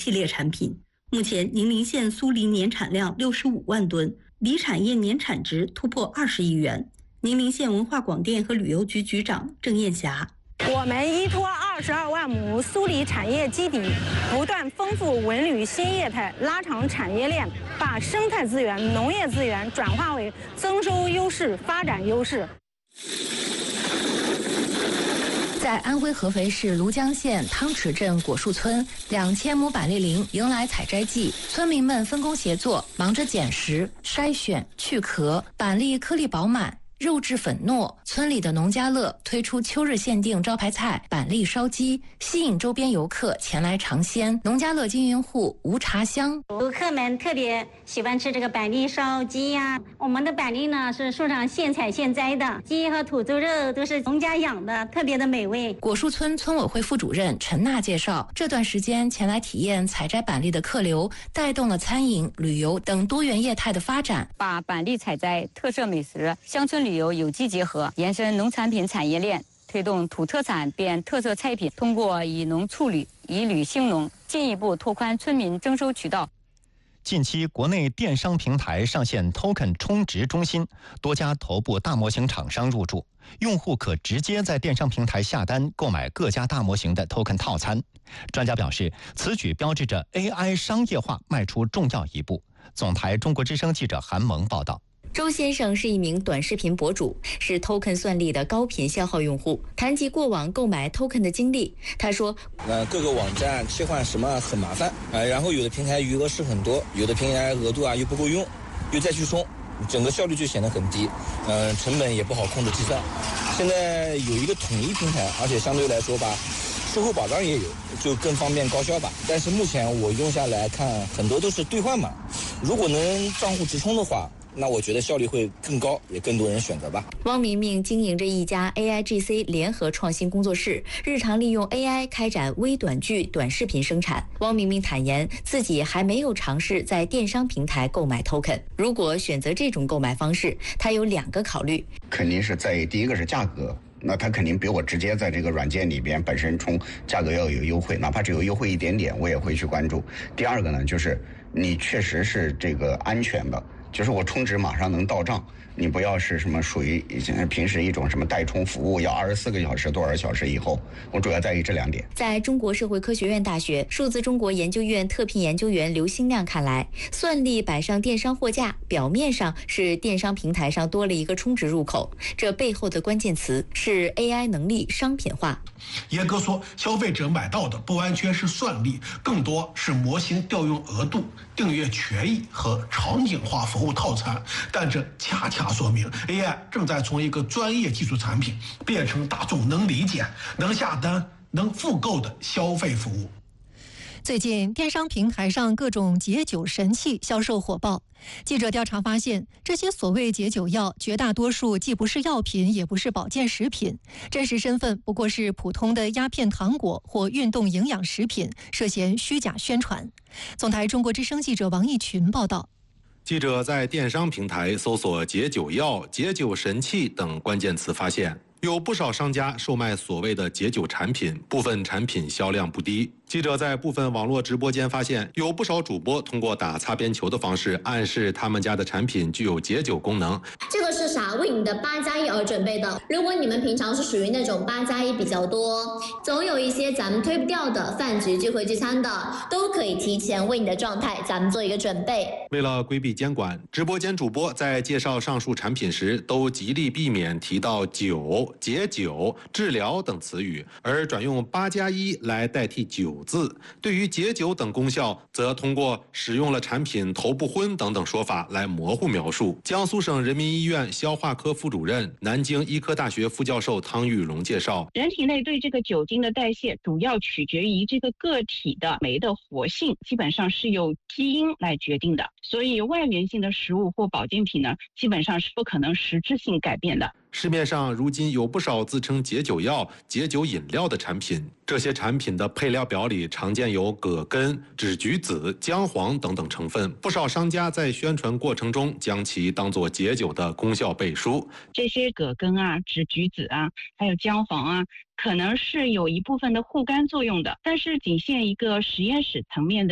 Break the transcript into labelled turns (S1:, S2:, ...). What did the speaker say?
S1: 系列产品。目前，宁陵县酥梨年产量65万吨，梨产业年产值突破20亿元。宁陵县文化广电和旅游局局长郑艳霞。
S2: 我们依托22万亩酥梨产业基底，不断丰富文旅新业态，拉长产业链，把生态资源、农业资源转化为增收优势、发展优势。
S3: 在安徽合肥市庐江县汤池镇果树村，2000亩板栗林迎来采摘季，村民们分工协作，忙着捡拾、筛选、去壳，板栗颗粒饱满，肉质粉糯。村里的农家乐推出秋日限定招牌菜板栗烧鸡，吸引周边游客前来尝鲜。农家乐经营户吴茶香，
S4: 游客们特别喜欢吃这个板栗烧鸡呀。我们的板栗呢是树上现采现摘的，鸡和土猪肉都是农家养的，特别的美味。
S3: 果树村村委会副主任陈娜介绍，这段时间前来体验采摘板栗的客流，带动了餐饮、旅游等多元业态的发展，
S5: 把板栗采摘、特色美食、乡村旅游有机结合，延伸农产品产业链，推动土特产变特色菜品，通过以农促旅、以旅兴农，进一步拓宽村民征收渠道。
S6: 近期，国内电商平台上线 Token 充值中心，多家头部大模型厂商入驻，用户可直接在电商平台下单购买各家大模型的 Token 套餐。专家表示，此举标志着 AI 商业化迈出重要一步。总台中国之声记者韩萌报道。
S3: 周先生是一名短视频博主，是 Token 算力的高频消耗用户。谈及过往购买 Token 的经历，他说：
S7: 各个网站切换什么很麻烦然后有的平台余额是很多，有的平台额度又不够用，又再去充，整个效率就显得很低，成本也不好控制计算。现在有一个统一平台，而且相对来说吧，售后保障也有，就更方便高效吧。但是目前我用下来看，很多都是兑换码，如果能账户直充的话，那我觉得效率会更高，也更多人选择吧。
S3: 汪明明经营着一家 AIGC 联合创新工作室，日常利用 AI 开展微短剧、短视频生产。汪明明坦言，自己还没有尝试在电商平台购买 Token。如果选择这种购买方式，他有2个考虑，
S8: 肯定是在第一个是价格。那它肯定比我直接在这个软件里边本身充价格要有优惠，哪怕只有优惠一点点，我也会去关注。第二个呢，就是你确实是这个安全的。就是我充值马上能到账，你不要是什么属于平时一种什么代充服务，要24个小时多少小时以后，我主要在意这2点。
S3: 在中国社会科学院大学数字中国研究院特聘研究员刘新亮看来，算力摆上电商货架，表面上是电商平台上多了一个充值入口，这背后的关键词是 AI 能力商品化。
S9: 严格说，消费者买到的不完全是算力，更多是模型调用额度、订阅权益和场景化服务套餐。但这恰恰说明 AI 正在从一个专业技术产品变成大众能理解、能下单、能复购的消费服务。
S10: 最近，电商平台上各种解酒神器销售火爆。记者调查发现，这些所谓解酒药，绝大多数既不是药品，也不是保健食品，真实身份不过是普通的鸦片糖果或运动营养食品，涉嫌虚假宣传。总台中国之声记者王义群报道。
S11: 记者在电商平台搜索解酒药、解酒神器等关键词，发现有不少商家售卖所谓的解酒产品，部分产品销量不低。记者在部分网络直播间发现，有不少主播通过打擦边球的方式暗示他们家的产品具有解酒功能。
S12: 这个是啥？为你的8+1而准备的。如果你们平常是属于那种8+1比较多，总有一些咱们推不掉的饭局聚会聚餐的，都可以提前为你的状态咱们做一个准备。
S11: 为了规避监管，直播间主播在介绍上述产品时都极力避免提到酒、解酒、治疗等词语，而转用8+1来代替酒字。对于解酒等功效，则通过使用了产品头不昏等等说法来模糊描述。江苏省人民医院消化科副主任、南京医科大学副教授汤玉荣介绍，
S13: 人体内对这个酒精的代谢主要取决于这个个体的酶的活性，基本上是由基因来决定的，所以外源性的食物或保健品呢，基本上是不可能实质性改变的。
S11: 市面上如今有不少自称解酒药、解酒饮料的产品，这些产品的配料表里常见有葛根、枳橘子、姜黄等等成分，不少商家在宣传过程中将其当作解酒的功效背书。
S13: 这些葛根啊、枳橘子啊，还有姜黄啊，可能是有一部分的护肝作用的，但是仅限一个实验室层面的